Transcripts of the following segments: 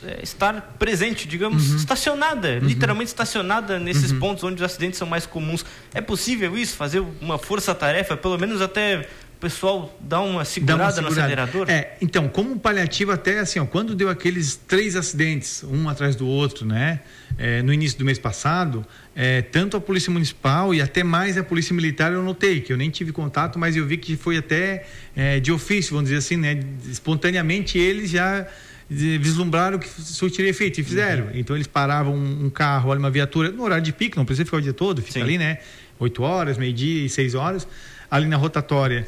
estar presente, digamos, estacionada, literalmente estacionada nesses pontos onde os acidentes são mais comuns. É possível isso? Fazer uma força-tarefa, pelo menos até o pessoal dar uma segurada no acelerador? Então, como um paliativo até assim, quando deu aqueles 3 acidentes, um atrás do outro, né? No início do mês passado, tanto a Polícia Municipal e até mais a Polícia Militar eu notei, que eu nem tive contato, mas eu vi que foi até de ofício, vamos dizer assim, né? Espontaneamente eles já vislumbraram que surtiria efeito e fizeram. Então eles paravam um carro, uma viatura, no horário de pico, não precisa ficar o dia todo, fica ali, né? 8 horas, meio-dia e 6 horas, ali na rotatória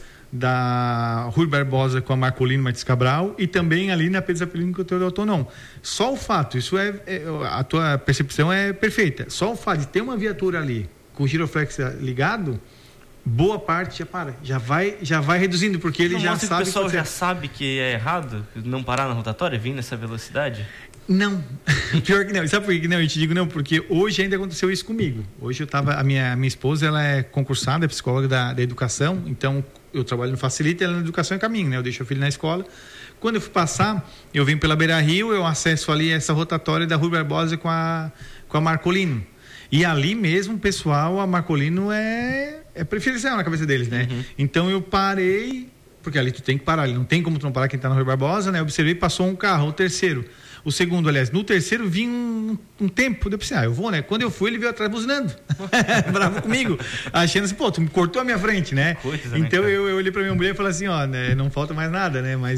da Rui Barbosa com a Marcolino Martins Cabral e também ali na Pedro Zapelino com o Teodoro não. Só o fato, isso a tua percepção é perfeita, só o fato de ter uma viatura ali com o giroflex ligado, boa parte já vai reduzindo, porque ele já sabe. O pessoal já sabe que é errado não parar na rotatória, vir nessa velocidade? Não, pior que não. Sabe por que não? Eu te digo não, porque hoje ainda aconteceu isso comigo. Hoje a minha esposa, ela é concursada, é psicóloga da educação, então eu trabalho no Facilita, ela na educação é caminho, né? Eu deixo o filho na escola. Quando eu fui passar, eu venho pela Beira Rio, eu acesso ali essa rotatória da Rui Barbosa com a Marcolino. E ali mesmo, pessoal, a Marcolino é preferencial na cabeça deles, né? Então eu parei, porque ali tu tem que parar, ali não tem como tu não parar quem tá na Rui Barbosa, né? Eu observei, passou um carro, o terceiro. O segundo, aliás, no terceiro vinha um tempo, eu pensei, eu vou, né? Quando eu fui, ele veio atrás buzinando, bravo comigo, achando assim, tu me cortou a minha frente, né? Então eu olhei pra minha mulher e falei assim, né, não falta mais nada, né? Mas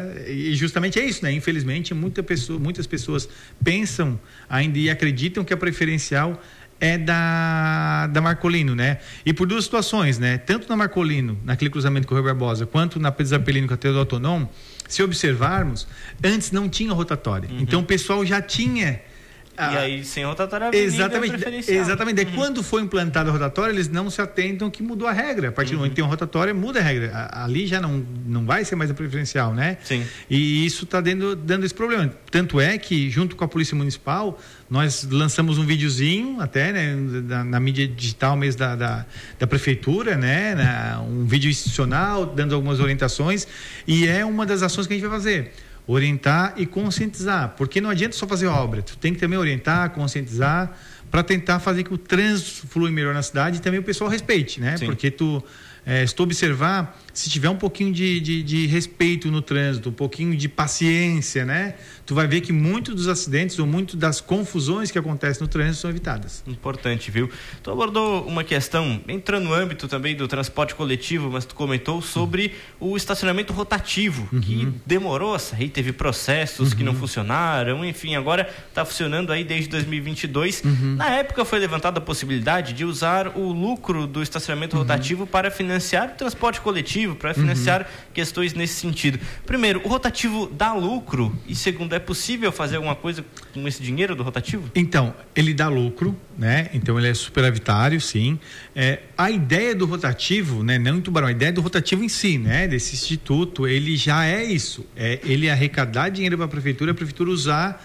e justamente é isso, né? Infelizmente, muitas pessoas pensam ainda e acreditam que a preferencial é da Marcolino, né? E por 2 situações, né? Tanto na Marcolino, naquele cruzamento com o Rui Barbosa, quanto na Pedro Zapelino com a Teodoro Autonom, se observarmos, antes não tinha rotatória. Então o pessoal já tinha. E aí, sem rotatória, a avenida preferencial. Exatamente. Quando foi implantada a rotatória, eles não se atentam que mudou a regra. A partir do momento que tem uma rotatória, muda a regra. Ali já não vai ser mais a preferencial, né? Sim. E isso está dando esse problema. Tanto é que, junto com a Polícia Municipal, nós lançamos um videozinho, até, né, na mídia digital mesmo da Prefeitura, né? Um vídeo institucional, dando algumas orientações. E é uma das ações que a gente vai fazer. Orientar e conscientizar, porque não adianta só fazer obra, tu tem que também orientar, conscientizar, para tentar fazer que o trânsito flui melhor na cidade e também o pessoal respeite, né? Sim. Porque se tu observar, se tiver um pouquinho de respeito no trânsito, um pouquinho de paciência, né? Tu vai ver que muitos dos acidentes ou muitas das confusões que acontecem no trânsito são evitadas. Importante, viu? Tu abordou uma questão, entrando no âmbito também do transporte coletivo, mas tu comentou sobre o estacionamento rotativo, que demorou a sair, teve processos que não funcionaram, enfim, agora está funcionando aí desde 2022. Na época foi levantada a possibilidade de usar o lucro do estacionamento rotativo para financiar o transporte coletivo, para financiar questões nesse sentido. Primeiro, o rotativo dá lucro? E segundo, é possível fazer alguma coisa com esse dinheiro do rotativo? Então, ele dá lucro, né? Então ele é superavitário, sim. A ideia do rotativo, né? Não em Tubarão, a ideia do rotativo em si, né? Desse instituto, ele já é isso. Ele arrecadar dinheiro para a prefeitura usar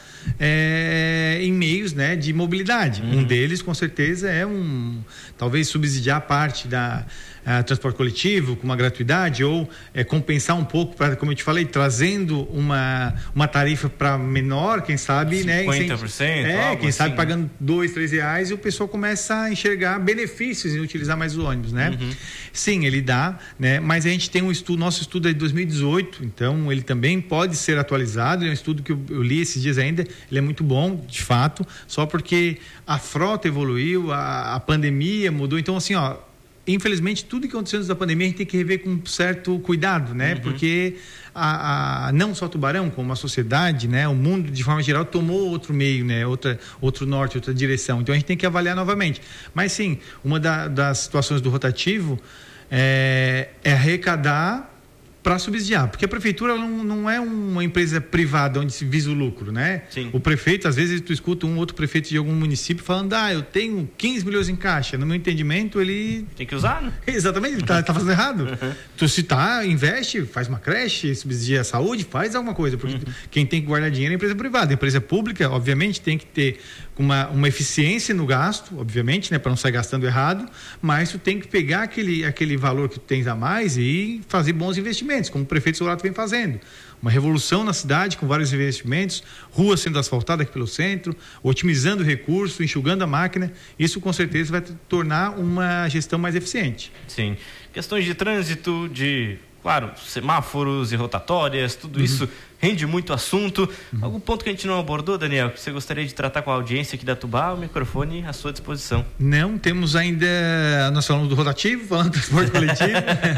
em meios, né, de mobilidade. Um deles, com certeza, talvez subsidiar parte da transporte coletivo com uma gratuidade ou compensar um pouco, como eu te falei, trazendo uma tarifa para menor, quem sabe, 50%, né? Quem sabe pagando R$2, R$3 e o pessoal começa a enxergar benefícios em utilizar mais o ônibus, né? Sim, ele dá, né? Mas a gente tem nosso estudo é de 2018, então ele também pode ser atualizado. É um estudo que eu li esses dias ainda, ele é muito bom, de fato, só porque a frota evoluiu, a pandemia mudou, então assim, infelizmente, tudo que aconteceu antes da pandemia a gente tem que rever com um certo cuidado, né? Porque não só Tubarão, como a sociedade, né? O mundo, de forma geral, tomou outro meio, né? Outro norte, outra direção. Então, a gente tem que avaliar novamente. Mas, sim, uma das situações do rotativo é arrecadar para subsidiar, porque a prefeitura não é uma empresa privada onde se visa o lucro, né? Sim. O prefeito, às vezes tu escuta um outro prefeito de algum município falando, eu tenho 15 milhões em caixa. No meu entendimento, ele tem que usar, né? Exatamente, ele tá fazendo errado. Tu investe, faz uma creche, subsidia a saúde, faz alguma coisa, porque quem tem que guardar dinheiro é a empresa privada. A empresa pública, obviamente, tem que ter uma eficiência no gasto, obviamente, né, para não sair gastando errado, mas tu tem que pegar aquele valor que tu tens a mais e fazer bons investimentos. investimentos, como o prefeito Sorato vem fazendo. Uma revolução na cidade com vários investimentos, ruas sendo asfaltadas aqui pelo centro, otimizando o recurso, enxugando a máquina. Isso com certeza vai tornar uma gestão mais eficiente. Sim. Questões de trânsito, claro, semáforos e rotatórias, tudo isso rende muito assunto. Algum ponto que a gente não abordou, Daniel, que você gostaria de tratar com a audiência aqui da Tubá? O microfone à sua disposição. Não, temos ainda, nós falamos do rotativo, falando do transporte coletivo,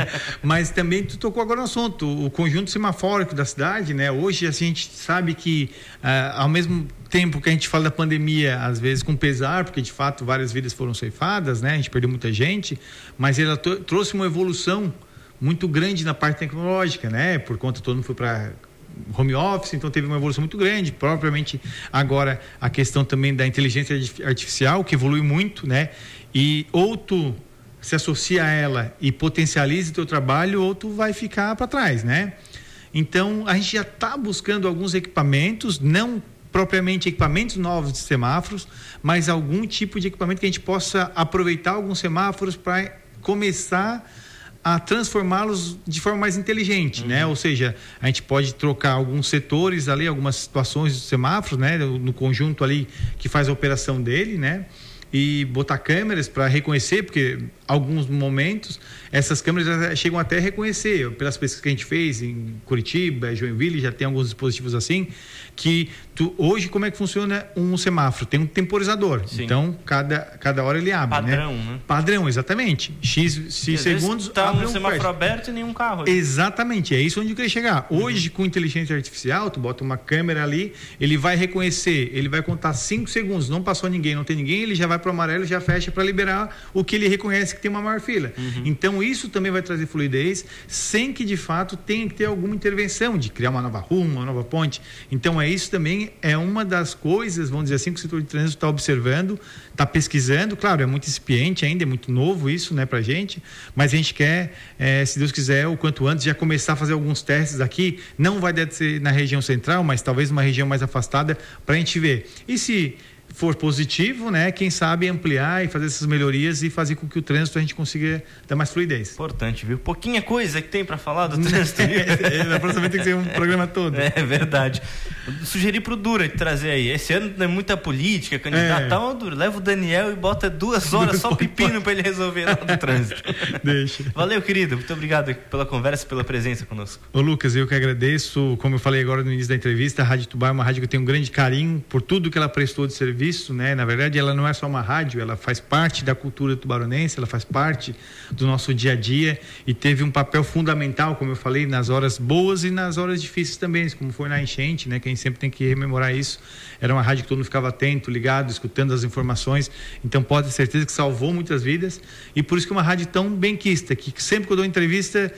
mas também tu tocou agora no assunto, o conjunto semafórico da cidade, né? Hoje a gente sabe que, ao mesmo tempo que a gente fala da pandemia, às vezes com pesar, porque de fato várias vidas foram ceifadas, né? A gente perdeu muita gente, mas ela trouxe uma evolução muito grande na parte tecnológica, né? Por conta todo mundo foi para home office, então teve uma evolução muito grande, propriamente agora a questão também da inteligência artificial, que evolui muito, né? E ou tu se associa a ela e potencializa o teu trabalho, ou tu vai ficar para trás, né? Então a gente já está buscando alguns equipamentos, não propriamente equipamentos novos de semáforos, mas algum tipo de equipamento que a gente possa aproveitar alguns semáforos para começar a transformá-los de forma mais inteligente, né? Ou seja, a gente pode trocar alguns setores ali, algumas situações dos semáforos, né? No conjunto ali que faz a operação dele, né? E botar câmeras para reconhecer, porque alguns momentos essas câmeras chegam até a reconhecer, pelas pesquisas que a gente fez em Curitiba, Joinville, já tem alguns dispositivos assim, que hoje como é que funciona um semáforo? Tem um temporizador. Sim. Então cada hora ele abre, padrão, né? Padrão, exatamente. X segundos tá um semáforo aberto e nenhum carro. Exatamente, é isso onde eu queria chegar. Hoje com inteligência artificial, tu bota uma câmera ali, ele vai reconhecer, ele vai contar 5 segundos, não passou ninguém, não tem ninguém, ele já vai para o amarelo, já fecha para liberar o que ele reconhece que tem uma maior fila. Então isso também vai trazer fluidez, sem que de fato tenha que ter alguma intervenção de criar uma nova rua, uma nova ponte. Então isso também é uma das coisas, vamos dizer assim, que o setor de trânsito está observando, está pesquisando. Claro, é muito incipiente ainda, é muito novo isso, né, pra gente, mas a gente quer, se Deus quiser, o quanto antes já começar a fazer alguns testes aqui. Não vai ser na região central, mas talvez uma região mais afastada, para a gente ver. E se for positivo, né, quem sabe ampliar e fazer essas melhorias e fazer com que o trânsito a gente consiga dar mais fluidez. Importante, viu? Pouquinha coisa que tem para falar do trânsito. Na próxima tem que ser um programa todo. É verdade. Sugeri pro Dura trazer aí. Esse ano é muita política, candidatal, Dura, leva o Daniel e bota 2 horas só pepino para ele resolver lá do trânsito. Deixa. Valeu, querido. Muito obrigado pela conversa e pela presença conosco. Ô Lucas, eu que agradeço. Como eu falei agora no início da entrevista, a Rádio Tubá é uma rádio que eu tenho um grande carinho por tudo que ela prestou de serviço, né? Na verdade, ela não é só uma rádio, ela faz parte da cultura tubaronense, ela faz parte do nosso dia a dia e teve um papel fundamental, como eu falei, nas horas boas e nas horas difíceis também, como foi na enchente, né? Que a gente sempre tem que rememorar isso. Era uma rádio que todo mundo ficava atento, ligado, escutando as informações, então pode ter certeza que salvou muitas vidas, e por isso que é uma rádio tão benquista, que sempre que eu dou entrevista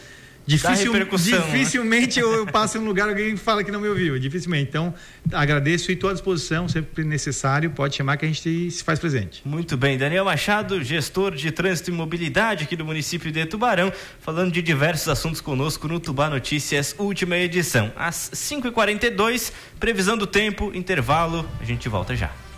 dificilmente eu passo em um lugar, alguém fala que não me ouviu, dificilmente. Então agradeço e estou à disposição, sempre necessário, pode chamar que a gente se faz presente. Muito bem, Daniel Machado, gestor de trânsito e mobilidade aqui do município de Tubarão, falando de diversos assuntos conosco no Tubá Notícias, última edição, às 5h42, previsão do tempo, intervalo, a gente volta já.